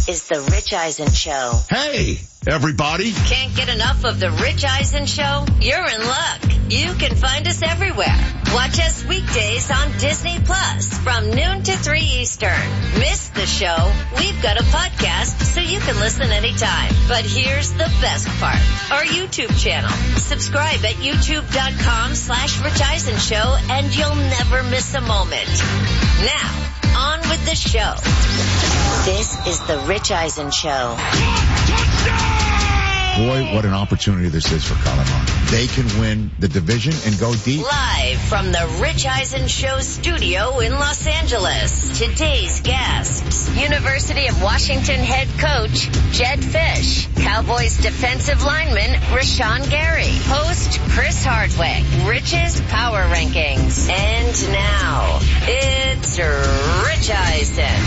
This is the Rich Eisen Show. Hey, everybody. Can't get enough of the Rich Eisen Show? You're in luck. You can find us everywhere. Watch us weekdays on Disney Plus from noon to 3 Eastern. Miss the show? We've got a podcast so you can listen anytime. But here's the best part. Our YouTube channel. Subscribe at youtube.com/Rich Eisen Show and you'll never miss a moment. Now, on with the show. This is the Rich Eisen Show. Boy, what an opportunity this is for Colorado. They can win the division and go deep. Live from the Rich Eisen Show studio in Los Angeles. Today's guests, University of Washington head coach Jedd Fisch, Cowboys defensive lineman Rashawn Gary, host Chris Hardwick, Rich's Power Rankings. And now, it's Rich Eisen.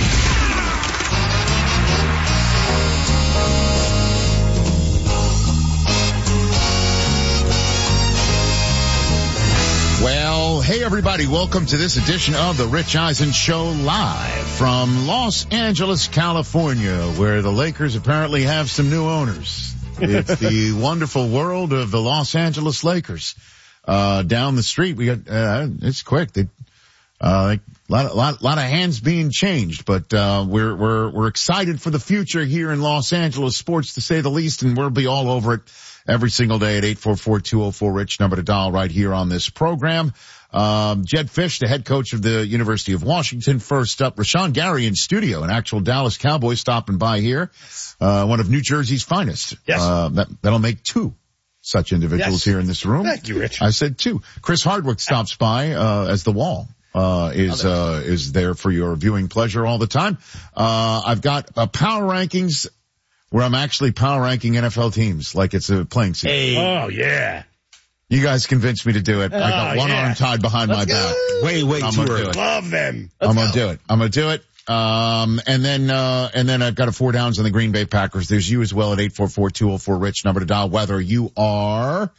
Well, hey everybody, welcome to this edition of the Rich Eisen Show live from Los Angeles, California, where the Lakers apparently have some new owners. It's the wonderful world of the Los Angeles Lakers. Down the street, we got, it's quick. Lot of hands being changed, but, we're excited for the future here in Los Angeles sports, to say the least, and we'll be all over it every single day at 844-204-RICH, number to dial right here on this program. Jedd Fisch, the head coach of the University of Washington. First up, Rashawn Gary in studio, an actual Dallas Cowboy stopping by here. One of New Jersey's finest. Yes. That'll make two such individuals here in this room. Thank you, Rich. I said two. Chris Hardwick stops by, as the wall. Is there for your viewing pleasure all the time. I've got power rankings where I'm actually power ranking NFL teams like it's a playing season. Hey. Oh, yeah. You guys convinced me to do it. I got one arm tied behind my back. Way too early. Love them. I'm gonna do it. And then I've got a 4 downs on the Green Bay Packers. There's you as well at 844-204-RICH, number to dial, whether you are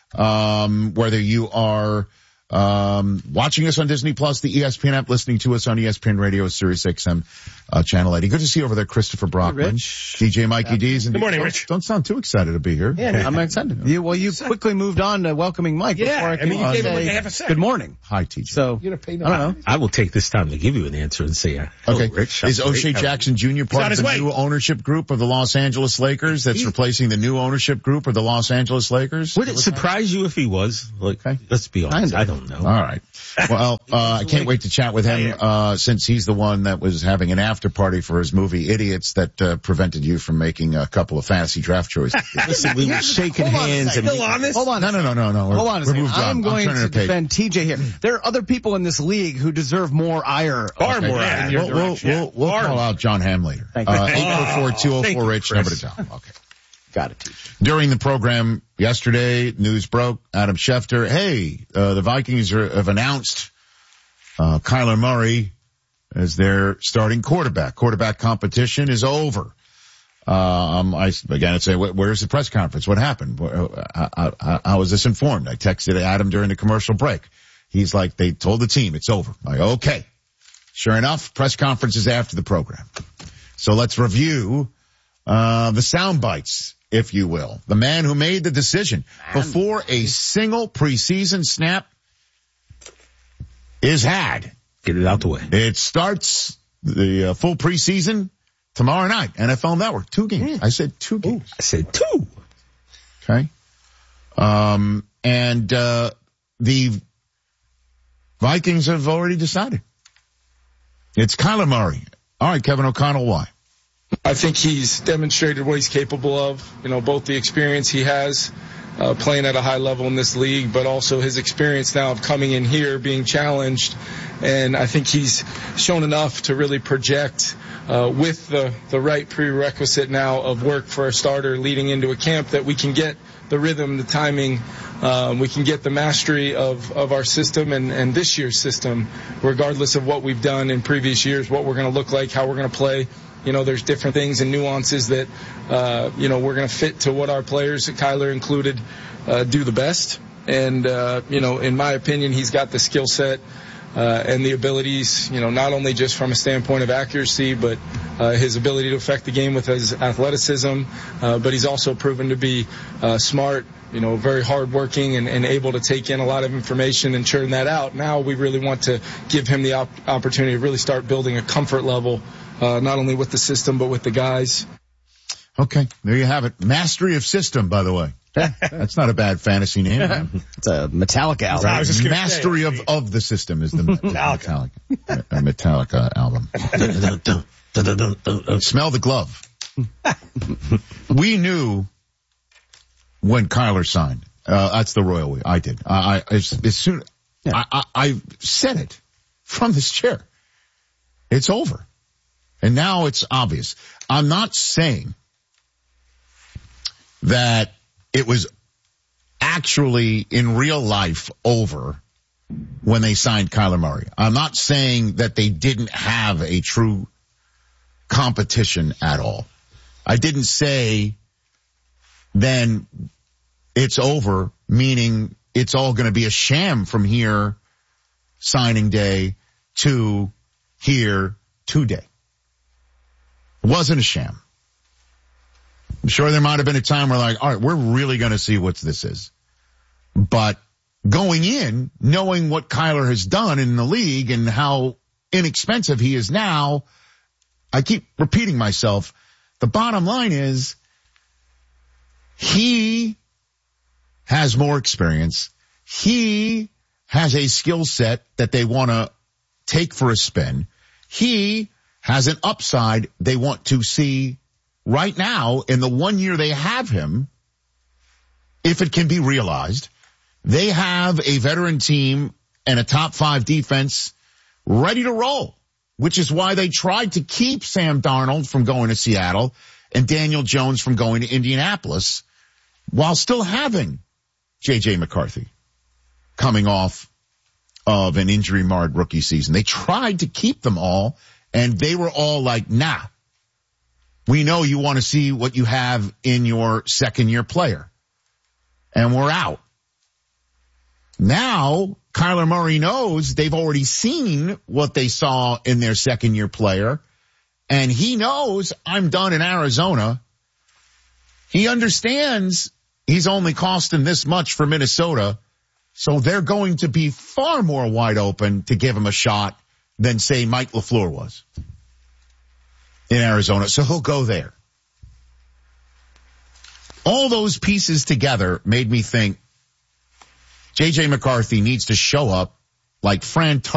watching us on Disney Plus, the ESPN app, listening to us on ESPN Radio, Sirius XM, channel 80. Good to see you over there, Christopher Brockman, DJ Mikey D's. Good morning, Rich. Don't sound too excited to be here. Yeah, I'm excited. You quickly moved on to welcoming Mike. Yeah, before you gave him like a half a second. Good morning. Hi, TJ. So, I don't know. I will take this time to give you an answer and say, okay. Rich. Is O'Shea Jackson Jr. part of the new ownership group of the Los Angeles Lakers that's replacing the new ownership group of the Los Angeles Lakers? Would it surprise you if he was? Okay. Let's be honest. I don't know. All right. Well, I can't wait to chat with him, since he's the one that was having an after party for his movie Idiots that, prevented you from making a couple of fantasy draft choices. Listen, we were shaking hands and... Still on this? Hold on. No. Hold on a second. I'm going to page. defend TJ here. There are other people in this league who deserve more ire. Far more in ire. your We'll direction. call out John Hamm later. Thank you. 844-204-RICH, number to dial. Okay. Got it, TJ. During the program yesterday, news broke, Adam Schefter, the Vikings have announced Kyler Murray as their starting quarterback. Quarterback competition is over. I began to say, where's the press conference? What happened? How was this informed? I texted Adam during the commercial break. He's like, they told the team it's over. I'm like, okay. Sure enough, press conference is after the program. So let's review the sound bites, if you will. The man who made the decision before a single preseason snap is had. Get it out the way. It starts the full preseason tomorrow night. NFL Network, 2 games. I said 2 games. I said 2. Okay. And the Vikings have already decided. It's Kyler Murray. All right, Kevin O'Connell, why? I think he's demonstrated what he's capable of, both the experience he has playing at a high level in this league, but also his experience now of coming in here, being challenged. And I think he's shown enough to really project with the right prerequisite now of work for a starter leading into a camp that we can get the rhythm, the timing, we can get the mastery of our system and this year's system, regardless of what we've done in previous years, what we're going to look like, how we're going to play. There's different things and nuances that, we're going to fit to what our players, Kyler included, do the best. And, in my opinion, he's got the skill set and the abilities, not only just from a standpoint of accuracy, but his ability to affect the game with his athleticism. But he's also proven to be smart, very hardworking and able to take in a lot of information and churn that out. Now we really want to give him the opportunity to really start building a comfort level, not only with the system, but with the guys. Okay, there you have it. Mastery of System, by the way. That's not a bad fantasy name. Right? It's a Metallica album. I was just gonna Mastery say, of the System is the Metallica album. Smell the glove. We knew when Kyler signed. That's the royal we. I did. As soon I said it from this chair. It's over. And now it's obvious. I'm not saying that it was actually in real life over when they signed Kyler Murray. I'm not saying that they didn't have a true competition at all. I didn't say then it's over, meaning it's all going to be a sham from here, signing day, to here, today. It wasn't a sham. I'm sure there might have been a time where all right, we're really going to see what this is. But going in, knowing what Kyler has done in the league and how inexpensive he is now, I keep repeating myself. The bottom line is he has more experience. He has a skill set that they want to take for a spin. He has an upside they want to see right now in the 1 year they have him, if it can be realized. They have a veteran team and a top 5 defense ready to roll, which is why they tried to keep Sam Darnold from going to Seattle and Daniel Jones from going to Indianapolis while still having J.J. McCarthy coming off of an injury-marred rookie season. They tried to keep them all, and they were all like, nah. We know you want to see what you have in your second-year player. And we're out. Now, Kyler Murray knows they've already seen what they saw in their second-year player, and he knows I'm done in Arizona. He understands he's only costing this much for Minnesota, so they're going to be far more wide open to give him a shot than, say, Mike LaFleur was in Arizona. So he'll go there. All those pieces together made me think J.J. McCarthy needs to show up like Fran